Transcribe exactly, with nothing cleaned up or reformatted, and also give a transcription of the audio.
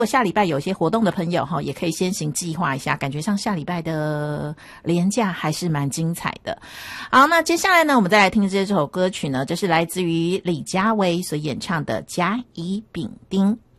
果下礼拜有些活动的朋友哈，也可以先行计划一下，感觉上下礼拜的连假还是蛮精彩的。好，那接下来呢，我们再来听这首歌曲呢，这是来自于李佳薇所演唱的《甲乙丙丁》。